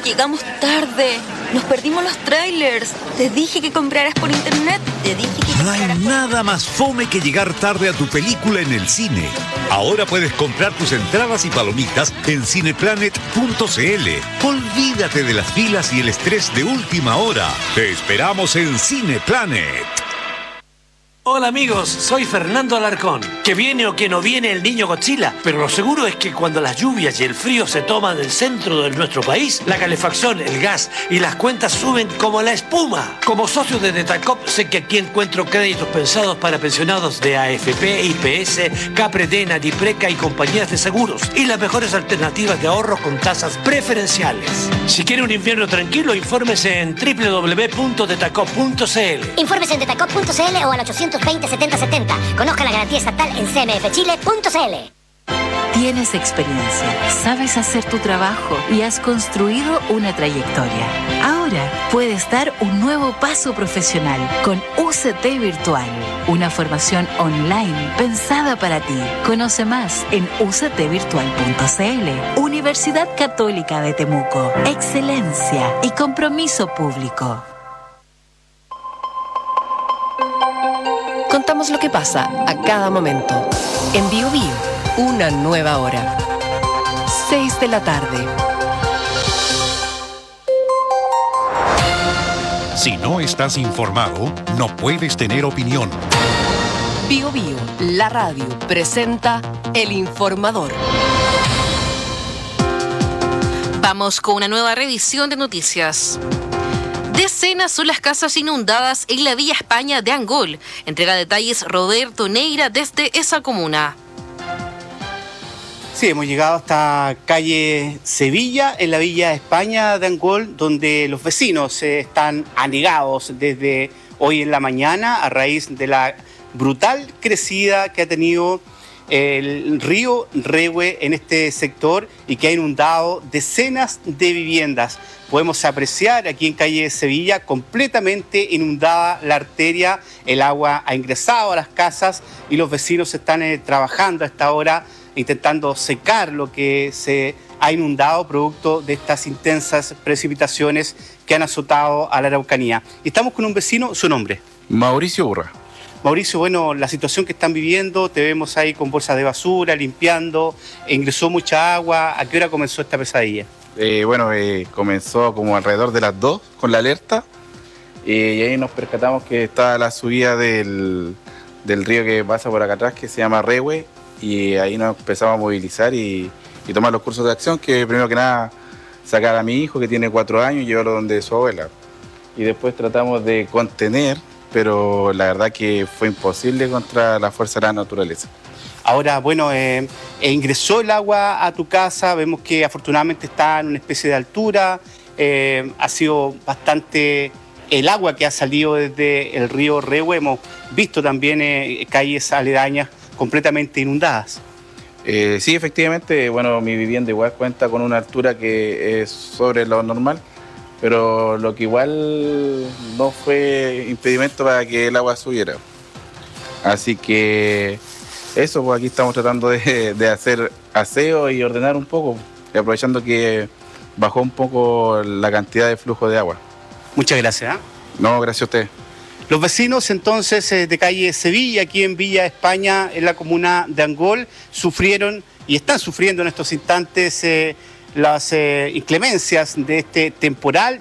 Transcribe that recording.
llegamos tarde. Nos perdimos los trailers. Te dije que compraras por internet. No hay nada más fome que llegar tarde a tu película en el cine. Ahora puedes comprar tus entradas y palomitas en cineplanet.cl. Olvídate de las filas y el estrés de última hora. Te esperamos en Cineplanet. Hola amigos, soy Fernando Alarcón. Que viene o que no viene el niño Godzilla, pero lo seguro es que cuando las lluvias y el frío se toman el centro de nuestro país, la calefacción, el gas y las cuentas suben como la espuma. Como socio de Detacop sé que aquí encuentro créditos pensados para pensionados de AFP, IPS, Capredena, Dipreca y compañías de seguros y las mejores alternativas de ahorro con tasas preferenciales. Si quiere un invierno tranquilo, infórmese en www.detacop.cl. Infórmese en detacop.cl o al 820-7070. Conozca la garantía estatal en cmfchile.cl. Tienes experiencia, sabes hacer tu trabajo y has construido una trayectoria. Ahora puedes dar un nuevo paso profesional con UCT Virtual, una formación online pensada para ti. Conoce más en uctvirtual.cl. Universidad Católica de Temuco. Excelencia y compromiso público. Contamos lo que pasa a cada momento. En Bio Bio, una nueva hora. 6 de la tarde. Si no estás informado, no puedes tener opinión. Bio Bio, la radio, presenta El Informador. Vamos con una nueva revisión de noticias. Decenas son las casas inundadas en la Villa España de Angol. Entrega detalles Roberto Neira desde esa comuna. Sí, hemos llegado hasta calle Sevilla, en la Villa España de Angol, donde los vecinos están anegados desde hoy en la mañana a raíz de la brutal crecida que ha tenido el río Rehue en este sector y que ha inundado decenas de viviendas. Podemos apreciar aquí en calle Sevilla completamente inundada la arteria, el agua ha ingresado a las casas y los vecinos están trabajando a esta hora intentando secar lo que se ha inundado producto de estas intensas precipitaciones que han azotado a la Araucanía. Y estamos con un vecino, ¿su nombre? Mauricio Urra. Mauricio, bueno, la situación que están viviendo, te vemos ahí con bolsas de basura, limpiando, ingresó mucha agua. ¿A qué hora comenzó esta pesadilla? Comenzó como alrededor de las 2 con la alerta y ahí nos percatamos que está la subida del río que pasa por acá atrás, que se llama Rehue, y ahí nos empezamos a movilizar y tomar los cursos de acción, que primero que nada sacar a mi hijo que tiene 4 años y llevarlo donde su abuela. Y después tratamos de contener, pero la verdad que fue imposible contra la fuerza de la naturaleza. Ahora, bueno, ingresó el agua a tu casa, vemos que afortunadamente está en una especie de altura, ha sido bastante el agua que ha salido desde el río Rehue, hemos visto también calles aledañas completamente inundadas. Sí, efectivamente, bueno, mi vivienda igual cuenta con una altura que es sobre lo normal, pero lo que igual no fue impedimento para que el agua subiera. Así que eso, pues aquí estamos tratando de hacer aseo y ordenar un poco, y aprovechando que bajó un poco la cantidad de flujo de agua. Muchas gracias. No, gracias a usted. Los vecinos entonces de calle Sevilla, aquí en Villa España, en la comuna de Angol, sufrieron y están sufriendo en estos instantes las inclemencias de este temporal.